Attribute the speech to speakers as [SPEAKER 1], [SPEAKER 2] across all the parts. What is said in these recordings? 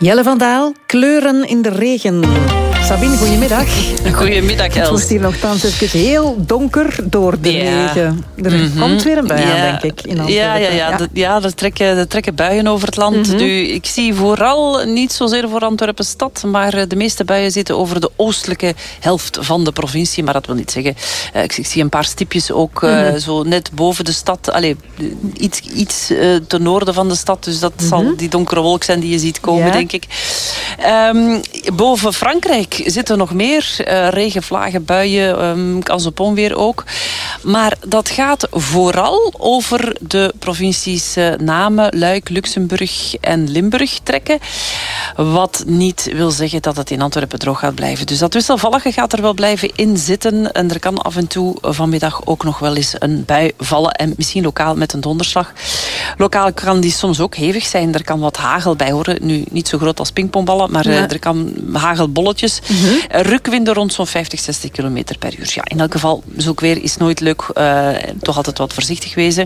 [SPEAKER 1] Jelle van Daal, kleuren in de regen. Sabine, goedemiddag.
[SPEAKER 2] Goedemiddag, Els.
[SPEAKER 1] Het wordt hier nogthans even heel donker door de regen. Er komt weer een bui aan, denk ik, in Antwerpen.
[SPEAKER 2] Er trekken buien over het land. Nu, ik zie vooral, niet zozeer voor Antwerpen-stad, maar de meeste buien zitten over de oostelijke helft van de provincie. Maar dat wil niet zeggen. Ik zie een paar stipjes ook zo net boven de stad. Iets ten noorden van de stad. Dus dat zal die donkere wolk zijn die je ziet komen, denk ik. Boven Frankrijk zitten nog meer regenvlagen, buien, kans op onweer ook. Maar dat gaat vooral over de provincies Namen, Luik, Luxemburg en Limburg trekken. Wat niet wil zeggen dat het in Antwerpen droog gaat blijven. Dus dat wisselvallige gaat er wel blijven in zitten. En er kan af en toe vanmiddag ook nog wel eens een bui vallen. En misschien lokaal met een donderslag. Lokaal kan die soms ook hevig zijn. Er kan wat hagel bij horen. Nu niet zo groot als pingpongballen, maar er kan hagelbolletjes. Rukwinden rond zo'n 50, 60 kilometer per uur. Ja, in elk geval, zulk weer is nooit leuk. Toch altijd wat voorzichtig wezen.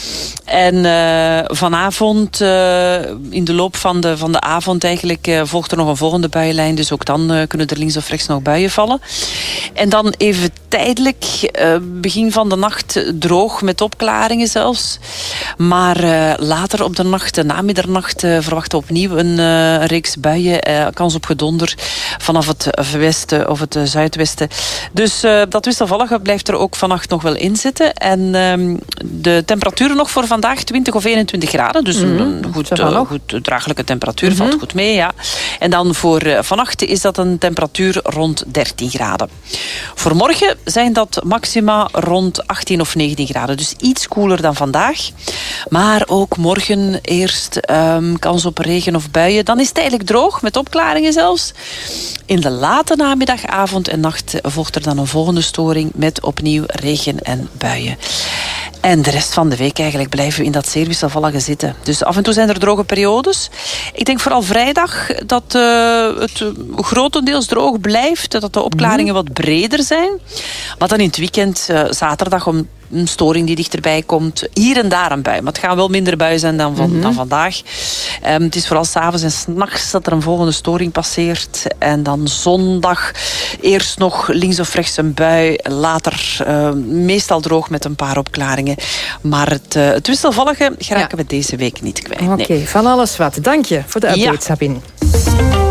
[SPEAKER 2] En vanavond, in de loop van de avond eigenlijk, volgt er nog een volgende buienlijn. Dus ook dan kunnen er links of rechts nog buien vallen. En dan even tijdelijk, begin van de nacht droog met opklaringen zelfs. Maar later op de nacht, de namiddernacht, verwachten we opnieuw een reeks buien. Kans op gedonder vanaf het westen of het zuidwesten. Dus dat wisselvallige blijft er ook vannacht nog wel in zitten. En de temperaturen nog voor vandaag 20 of 21 graden. Dus een goed draaglijke temperatuur, valt goed mee. Ja. En dan voor vannacht is dat een temperatuur rond 13 graden. Voor morgen zijn dat maxima rond 18 of 19 graden. Dus iets koeler dan vandaag. Maar ook morgen eerst kans op regen of buien. Dan is het eigenlijk droog, met opklaringen zelfs. In de late namiddag, avond en nacht volgt er dan een volgende storing met opnieuw regen en buien. En de rest van de week eigenlijk blijven we in dat zeer wisselvallige zitten. Dus af en toe zijn er droge periodes. Ik denk vooral vrijdag dat het grotendeels droog blijft. Dat de opklaringen wat breder zijn. Maar dan in het weekend, zaterdag, om een storing die dichterbij komt. Hier en daar een bui. Maar het gaan wel minder buien zijn dan vandaag. Het is vooral 's avonds en 's nachts dat er een volgende storing passeert. En dan zondag eerst nog links of rechts een bui. Later meestal droog met een paar opklaringen. Maar het wisselvallige geraken we deze week niet kwijt.
[SPEAKER 1] Oké, van alles wat. Dank je voor de update, Sabine.